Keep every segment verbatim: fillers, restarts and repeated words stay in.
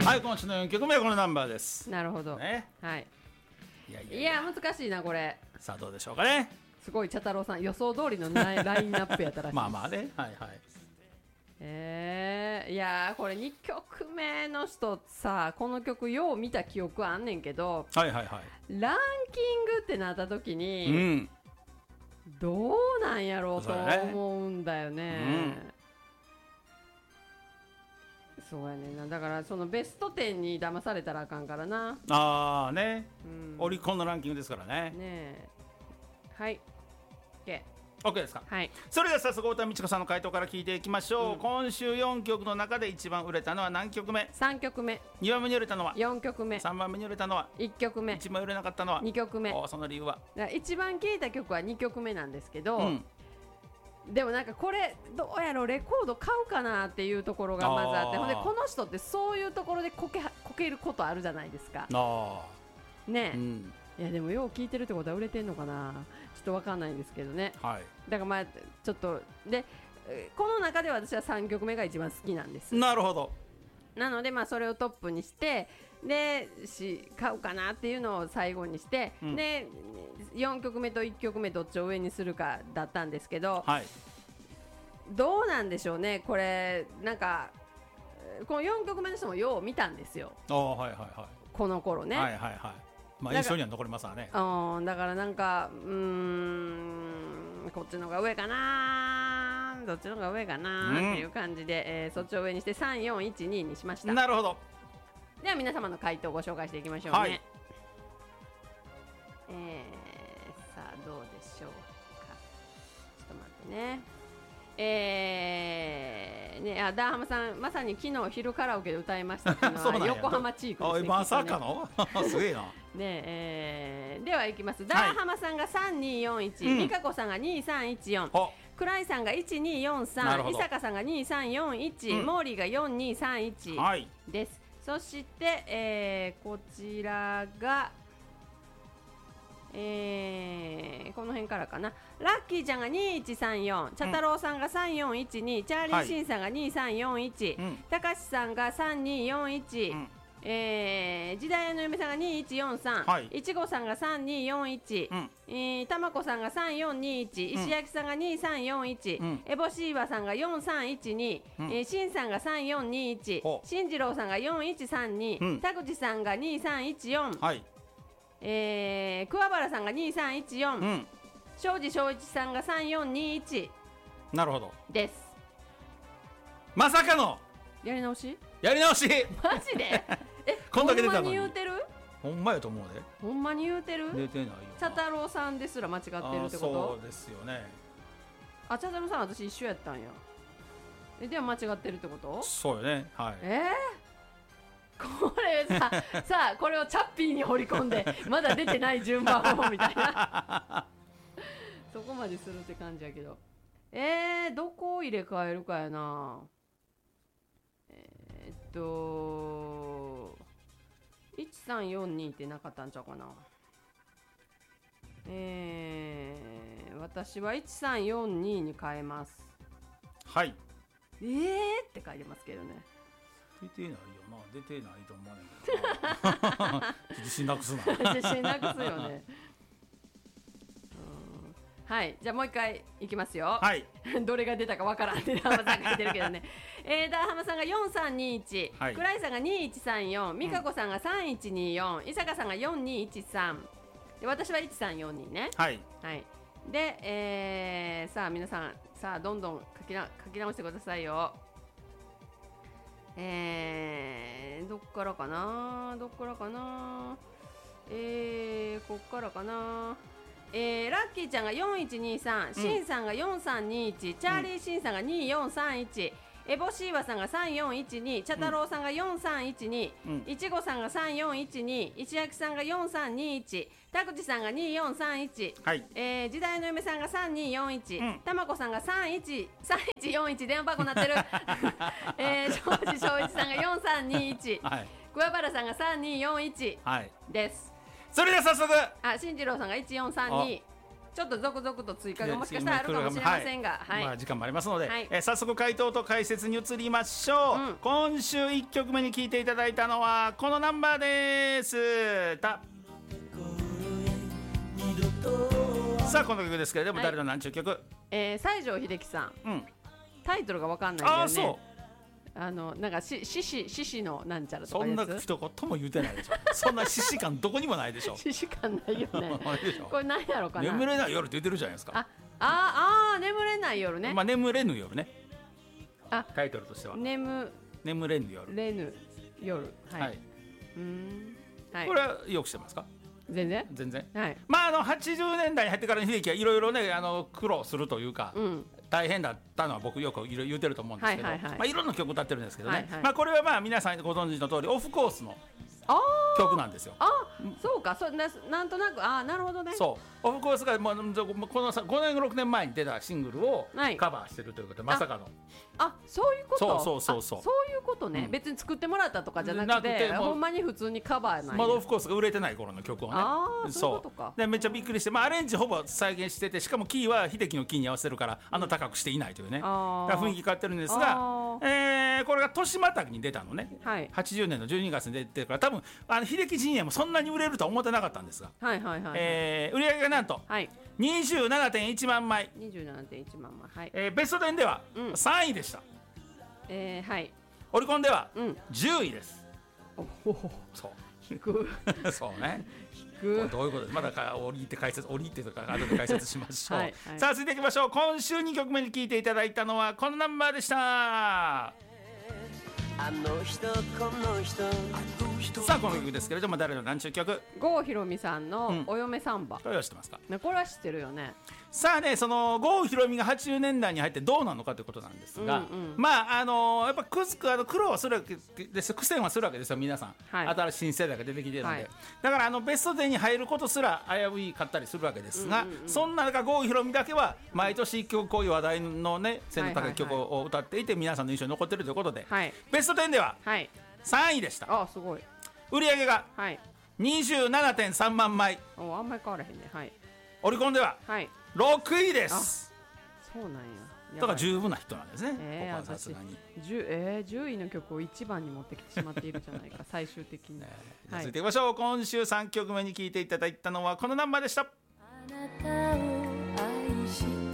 はい、今週のよんきょくめはこのナンバーです。 なるほど、 ね、 はい。 いやいやいや難しいなこれ。 さあどうでしょうかね。 すごい茶太郎さん予想通りのラインナップやったらしい。 まあまあね、はいはい。 えー、いやーこれにきょくめの人さ、この曲よう見た記憶あんねんけど、 はいはいはい。 ランキングってなった時に、 うん、 どうなんやろうと思うんだよね。そうやねんな。だからそのベストじゅうに騙されたらあかんからな。 ああね、うん、オリコンのランキングですからね。 ねえ、はい、 OK OK ですか。 はい。 それでは早速太田美智子さんの回答から聞いていきましょう、うん、今週よんきょくの中で一番売れたのは何曲目？ さんきょくめ。 にばんめに売れたのは？よんきょくめ。さんばんめに売れたのは？ いっきょくめ。 一番売れなかったのは？ にきょくめ。 おその理由は？ 一番聴いた曲はにきょくめなんですけど、うん、でもなんかこれどうやろ、レコード買うかなっていうところがまずあって、ほんでこの人ってそういうところでこけ、こけることあるじゃないですか。 あねえ、うん、いやでもよう聴いてるってことは売れてんのかな、ちょっと分かんないんですけどね、はい、だからまあちょっとでこの中で私はさんきょくめが一番好きなんです。 なるほど。 なのでまあそれをトップにしてでし買うかなっていうのを最後にして、うん、でよんきょくめといっきょくめどっちを上にするかだったんですけど、はい、どうなんでしょうねこれ。なんかこのよんきょくめの人もよう見たんですよ。 あ、はいはいはい、 この頃ね。 はいはいはい、まあ印象には残りますわね。 うん、だからなんかうーんこっちのが上かな、どっちのが上かなっていう感じで、うん、えー、そっちを上にしてさんよんいちににしました。 なるほど。 では皆様の回答をご紹介していきましょうね、はい、えー、さあどうでしょうか。ちょっと待ってね。えー、ね、あ、ダーハマさんまさに昨日昼カラオケで歌いましたっていうのは横浜チークですね。 まさかのすげえなねえー、ではいきます。ダーハマさんがさんにーよんいち、美香子さんがにさんいちよん、倉井さんがいちにーよんさん、伊坂さんがにさんよんいち、うん、モーリーがよんにさんいちです、はい、そして、えー、こちらがえー、この辺からかな。ラッキーちゃんがにいちさんよん、茶太郎さんがさんよんいちに、チャーリーシンさんがにさんよんいち、たかしさんがさんにーよんいち、うん、えー、時代の嫁さんがにいちよんさん、はい、いちごさんがさんにーよんいち、うん、えー、たまこさんがさんよんにいち、石焼さんがにさんよんいち、うん、エボシーバさんがよんさんいちに、うん、えー、しんさんがさんよんにいち、しんじろうさんがよんいちさんに、うん、田口さんがにさんいちよん、はい、えー、桑原さんがにさんいちよん、うん、庄司正一さんがさんよんにいち。 なるほどです。 まさかのやり直しやり直しマジでえ、 こんだけ出たのにほんまに言うてる。 ほんまやと思うで。 ほんまに言うてる。 出てないよ。 茶太郎さんですら間違ってるってこと。 そうですよね。 あ、茶太郎さん私一緒やったんや。え、でも間違ってるってこと。そうよね、はい。 えー、これささあこれをチャッピーに掘り込んでまだ出てない順番をみたいなそこまでするって感じやけど、えー、どこを入れ替えるかやな。えー、っといちさんよんにってなかったんちゃうかな。えー、私はいちさんよんにに変えます。 はい。 えーって書いてますけどね。 出てないよな。出てないと思わないけどな自信なくすな自信なくすよねうん、はい、じゃあもう一回いきますよ。はいどれが出たかわからんってダーハマさんが言ってるけどねえー、ダーハマさんがよんさんにいち、はい、倉井さんがにいちさんよん、美香子さんがさんいちによん、伊坂さんがよんにいちさんで、私はいちさんよんにね。はい、はい、で、えー、さあ皆さんさあどんどん書きな書き直してくださいよ。えー、どっからかなどっからかなえー、こっからかなえー、ラッキーちゃんがよんいちにさん、うん、シンさんがよんさんにいち、チャーリーシンさんがによんさんいち、エボシーワさんがさんよんいちに、茶太郎さんがよんさんいちに、うん、いちごさんがさんよんいちに、石焼さんがよんさんにいち、田口さんがによんさんいち、はい、えー、時代の嫁さんがさんによんいち、うん、たまこさんがさんいちよんいち、電話番号なってるえー、庄司正一さんがよんさんにいち、はい、桑原さんがさんによんいち、はい、です。 それでは早速、 あ、進次郎さんがいちよんさんに、 ちょっと続々と追加がもしかしたらあるかもしれませんが、 はい、まあ時間もありますので、 はい、 えー、早速回答と解説に移りましょう、うん、今週いっきょくめに聴いていただいたのはこのナンバーです。たさあこの曲ですけれども、はい、誰の何ちゅう曲、 えー、西城秀樹さん、うん、タイトルが分かんないんだよね。あ、そうあのなんかし獅子獅子のなんちゃらとかやつ、 そんな一言も言うてないでしょそんな獅子感どこにもないでしょ獅子感ないよねこれ何やろうかな。 眠れない夜って言ってるじゃないですか。 あああ眠れない夜ね。 まあ眠れぬ夜ね。あタイトルとしては眠眠れぬ夜れぬ夜はい、はい、 うーん、はい、これはよくしてますか。 全然全然、 はい、 まああのはちじゅうねんだいに入ってからの秀樹はいろいろねあの苦労するというか、うん、大変だったのは僕よくいろいろ言ってると思うんですけど、はいはいはい、まあ、いろんな曲歌ってるんですけどね、はいはい、まあ、これはまあ皆さんご存知の通りオフコースの曲なんですよ。 あそうかそななんとなくあなるほどね。 そうオフコースがもうこのごねんろくねんまえに出たシングルをカバーしてるということで、はい、まさかのあそういうこと。 そうそうそうそうそういうことね、うん、別に作ってもらったとかじゃなくてほんまに普通にカバーなんや。 まだオフコースが売れてない頃の曲をね。 あそういうことか。 でめっちゃびっくりして、まあ、アレンジほぼ再現しててしかもキーは秀樹のキーに合わせてるからあんな高くしていないというね、うん、雰囲気変わってるんですが、えー、これが年またぎに出たのね、はい、はちじゅうねんのじゅうにがつに出てるから多分あの秀樹陣営もそんなに売れるとは思ってなかったんですが、 はいはいはい、 えー、売り上げがなんと、はい、にじゅうななてんいちまんまいにじゅうななてんいちまんまい、はい、 えー、ベストテンではさんいでした、うん、 えー、はい、 オリコンではじゅういです、 うん、おおそう引くそうね引くどういうことです。まだか折り入って解説折り入ってとか後で解説しましょうはい、はい、さあ続いていきましょう。今週にきょくめに聴いていただいたのはこのナンバーでした。あの人この人さあこの曲ですけれども誰の何ちゅう曲。 郷ひろみさんのお嫁サンバ、 これは知ってますか。 これは知ってるよね。 さあねその郷ひろみがはちじゅうねんだいに入ってどうなのかということなんですが、うんうん、まああのー、やっぱくずくあの苦労はするわけです苦戦はするわけですよ皆さん、はい、新しい新世代が出てきてるので、はい、だからあのベストテンに入ることすら危ういかったりするわけですが、うんうんうん、そんな中郷ひろみだけは毎年いっきょくこういう話題のね背の高い曲を歌っていて皆さんの印象に残っているということで、はい、ベストテンではさんいでした。 あすごい。 売り上げが にじゅうななてんさんまんまい。 おあんまり変わらへんね、はい、 オリコンではろくいです、 そうなんや。 だから十分なヒットなんですね、 えー、ここはさすがに 10, えー、じゅういの曲をいちばんに持ってきてしまっているじゃないか最終的に、えー、続いていきましょう、はい、今週さんきょくめに聴いていただいたのはこのナンバーでした。あなたを愛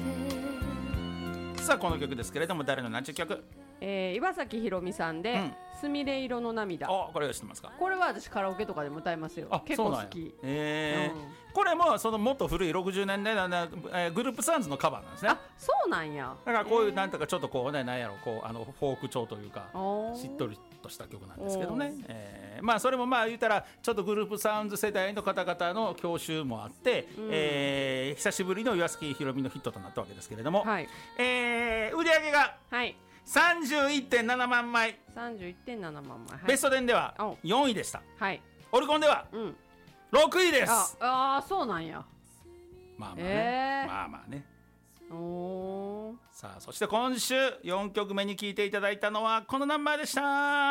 してさあこの曲ですけれども誰の何ちゅう曲。 えー、岩崎宏美さんで、うん、すみれ色の涙。 あこれは知ってますか。 これは私カラオケとかでも歌いますよ。結構好き。 えーうん、これもそのもっと古いろくじゅうねんだいの、えー、グループサウンズのカバーなんですね。 あそうなんや。 だからこういうなんとかちょっとこうねなんやろこうあのフォーク調というかしっとりとした曲なんですけどね、えー、まあそれもまあ言ったらちょっとグループサウンズ世代の方々の郷愁もあって、うんえー、久しぶりの岩崎宏美のヒットとなったわけですけれども、はいえー、売り上げが、はいさんじゅういってんななまんまい。 さんじゅういってんななまんまい、はい、 ベストテンではよんいでした、はい、オリコンではろくいです。 ああそうなんや。 まあまあね、えー、まあまあね。おさあそして今週よんきょくめに聴いていただいたのはこのナンバーでした。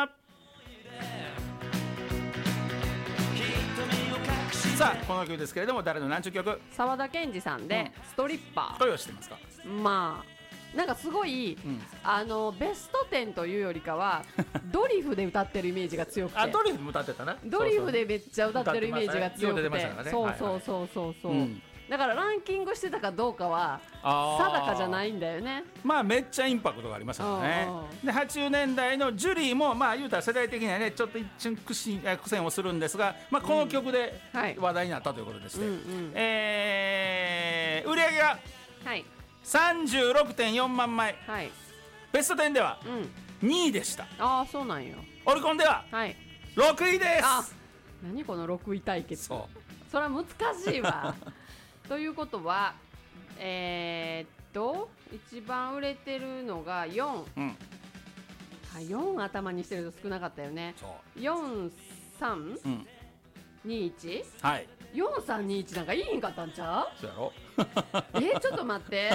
さあこの曲ですけれども誰の何ちゅう曲。 沢田研二さんで、うん、ストリッパー。 これを知ってますか。 まあなんかすごい、うん、あのベストテンというよりかはドリフで歌ってるイメージが強くて。 あドリフも歌ってたな。 ドリフでめっちゃ歌ってるイメージが強くて、そうそうそうそうそう、はいはい、だからランキングしてたかどうかは定かじゃないんだよね。 まあめっちゃインパクトがありましたよね。ではちじゅうねんだいのジュリーもまあ言うたら世代的にはねちょっと一瞬苦心苦戦をするんですが、まあ、この曲で話題になったということでして、うんはいうんうん、えー、売り上げが、はいさんじゅうろくてんよんまんまい、はい、ベストテンではにいでした、うん、 ああそうなんよ。 オリコンではろくいです、 あ何このろくい対決。そうそれは難しいわということはえー、っと一番売れてるのがよん、うん、あよん頭にしてると少なかったよね。よんさんにいち、はい、よんさんにいちなんかいいんかったんちゃう。 そうやろえちょっと待って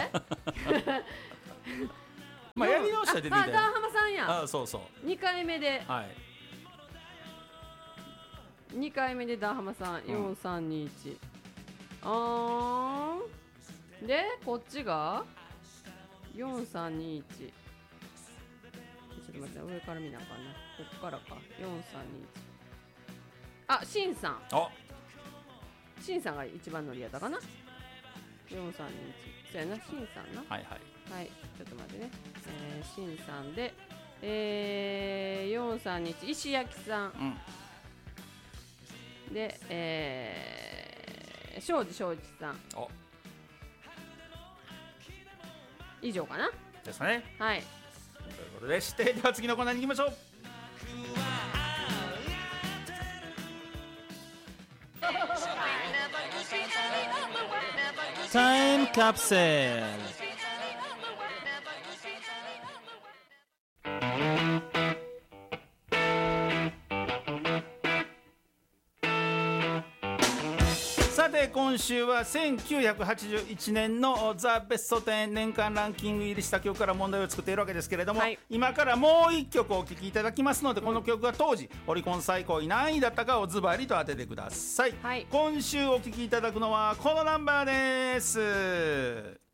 まあやり直したら出てきたよ。 あダーハマさんや。 あそうそうにかいめで、はい、にかいめでダーハマさん、うん、よんさんにいちあーでこっちがよんさんにいち、ちょっと待って上から見なあかんな、こっからかよんさんにいち、あしんさん、 あしんさんが一番乗りやったかな、よんさんにいち、そうやな、しんさんな、 はいはいはい、ちょっと待ってね、えー、しんさんで、えー、よんさんにいち石焼さん、うん、で、えー、庄司庄司さん、 お以上かなですね。 はい、 ということでして、では次のコーナーに行きましょう。タイムカプセル。さて今週はせんきゅうひゃくはちじゅういちねんのザ・ベストテン年間ランキング入りした曲から問題を作っているわけですけれども、はい、今からもういっきょくお聴きいただきますので、この曲が当時オリコン最高位何位だったかをズバリと当ててください、はい、今週お聴きいただくのはこのナンバーです。